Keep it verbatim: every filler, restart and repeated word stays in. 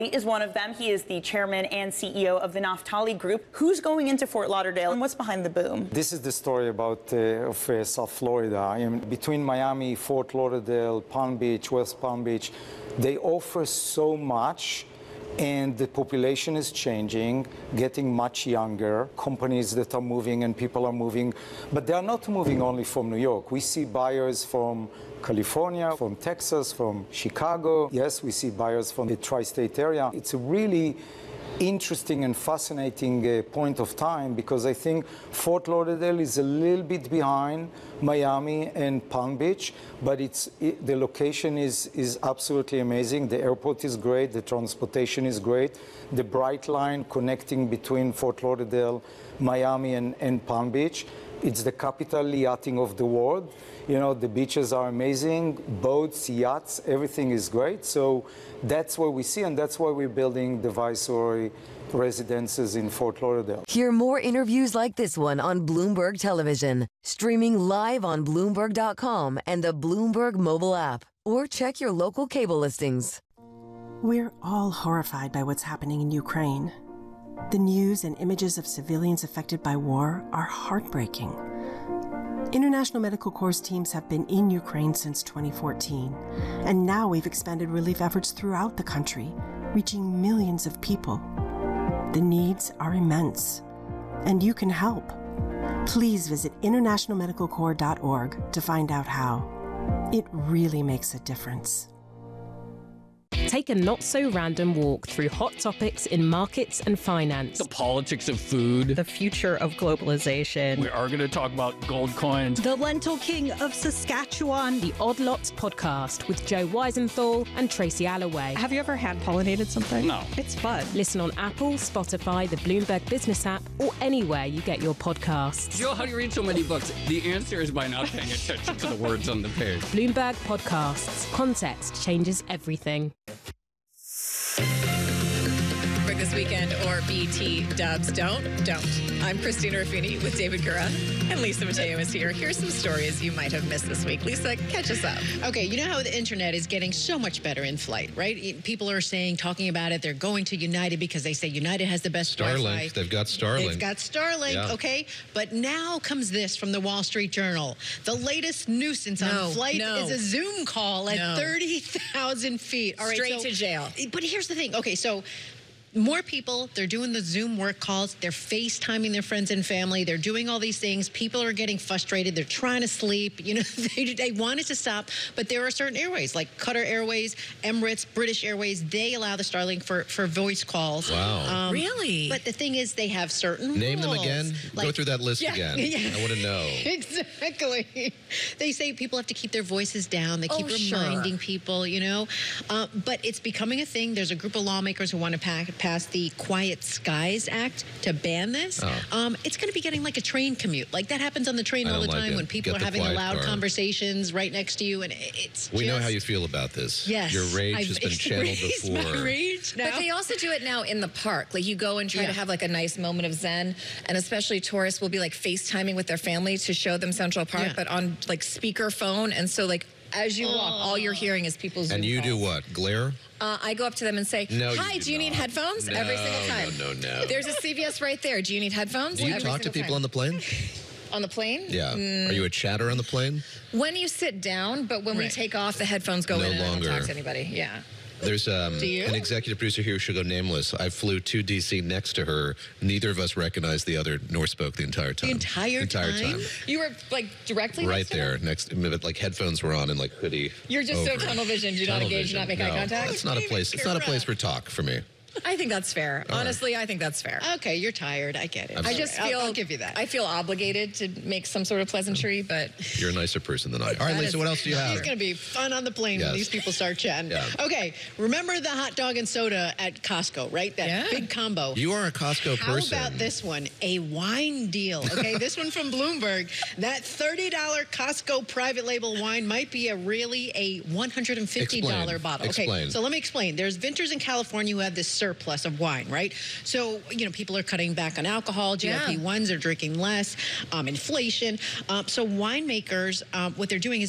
He is one of them. He is the chairman and C E O of the Naftali Group. Who's going into Fort Lauderdale and what's behind the boom? This is the story about uh, of uh, South Florida. I am between Miami, Fort Lauderdale, Palm Beach, West Palm Beach. They offer so much, and the population is changing, getting much younger. Companies that are moving and people are moving, but they are not moving only from New York. We see buyers from California, from Texas, from Chicago. Yes, we see buyers from the tri-state area. It's a really interesting and fascinating uh, point of time, because I think Fort Lauderdale is a little bit behind Miami and Palm Beach, but it's it, the location is is absolutely amazing. The airport is great, the transportation is great, the Bright Line connecting between Fort Lauderdale, Miami, and, and Palm Beach. It's the capital yachting of the world. You know, the beaches are amazing, boats, yachts, everything is great. So that's what we see, and that's why we're building the Viceroy residences in Fort Lauderdale. Hear more interviews like this one on Bloomberg Television, streaming live on Bloomberg dot com and the Bloomberg mobile app, or check your local cable listings. We're all horrified by what's happening in Ukraine. The news and images of civilians affected by war are heartbreaking. International Medical Corps teams have been in Ukraine since twenty fourteen, and now we've expanded relief efforts throughout the country, reaching millions of people. The needs are immense, and you can help. Please visit international medical corps dot org to find out how. It really makes a difference. Take a not-so-random walk through hot topics in markets and finance. The politics of food. The future of globalization. We are going to talk about gold coins. The Lentil King of Saskatchewan. The Odd Lots podcast with Joe Weisenthal and Tracy Alloway. Have you ever hand-pollinated something? No. It's fun. Listen on Apple, Spotify, the Bloomberg Business app, or anywhere you get your podcasts. Joe, how do you read so many books? The answer is by not paying attention to the words on the page. Bloomberg Podcasts. Context changes everything. For this weekend, or B T dubs, don't, don't. I'm Christina Ruffini with David Gura, and Lisa Mateo is here. Here's some stories you might have missed this week. Lisa, catch us up. Okay, you know how the internet is getting so much better in flight, right? People are saying, talking about it, they're going to United because they say United has the best Starlink. Wi-Fi. They've got Starlink. They've got Starlink, yeah. Okay? But now comes this from the Wall Street Journal. The latest nuisance no, on flight no. is a Zoom call at no. thirty thousand feet. All right, Straight so, to jail. But here's the thing. Okay, so more people, they're doing the Zoom work calls, they're FaceTiming their friends and family, they're doing all these things. People are getting frustrated, they're trying to sleep, you know, they, they want it to stop, but there are certain airways, like Qatar Airways, Emirates, British Airways, they allow the Starlink for, for voice calls. Wow. Um, really? But the thing is, they have certain Name rules. them again? Like, Go through that list yeah, again. yeah. I want to know. Exactly. They say people have to keep their voices down. They keep Oh, sure. reminding people, you know. Uh, but it's becoming a thing. There's a group of lawmakers who want to pa- pass the Quiet Skies Act to ban this. Oh. Um, it's going to be getting like a train commute. Like that happens on the train I all the don't like time it. when people Get are the having quiet loud car. conversations right next to you, and it's We just, know how you feel about this. Yes. Your rage I've has been channeled raised before. my rage now. But they also do it now in the park. Like you go and try Yeah. to have like a nice moment of zen, and especially tourists will be like FaceTiming with their family to show them Central Park, Yeah. but on like speakerphone. And so like as you walk, all you're hearing is people's Zoom And you do calls. what? Glare? Uh, I go up to them and say, No, hi, you do, do you need not. headphones? No, Every single time. no, no, no. There's a C V S right there. Do you need headphones? Do you Every talk to single people time. on the plane? On the plane? Yeah. Mm. Are you a chatter on the plane? When you sit down, but when we Right. take off, the headphones go No in and I longer. don't talk to anybody. Yeah. There's um, Do you? an executive producer here who should go nameless. I flew to D C next to her. Neither of us recognized the other nor spoke the entire time. The entire entire time? time. You were like directly Right next to there, them? next, like headphones were on and like hoodie. You're just so over. tunnel vision. Do not Tunnel engage, do not make vision. eye No, contact? It's not a place. It's not a place for talk for me. I think that's fair. All right. Honestly, I think that's fair. Okay, you're tired. I get it. I'm I sorry. just I'll- feel I'll give you that. I feel obligated to make some sort of pleasantry, but You're a nicer person than I. All right, That Lisa, is- what else do you have? It's going to be fun on the plane Yes. when these people start chatting. Yeah. Okay, remember the hot dog and soda at Costco, right? That Yeah. big combo. You are a Costco How person. about this one? A wine deal. Okay, this one from Bloomberg. That thirty dollars Costco private label wine might be a really a one hundred fifty dollars Explain. bottle. Okay, Explain. so let me explain. There's vintners in California who have this surplus of wine, right? So, you know, people are cutting back on alcohol. G L P ones are drinking less. Um, inflation. Um, so winemakers, um, what they're doing is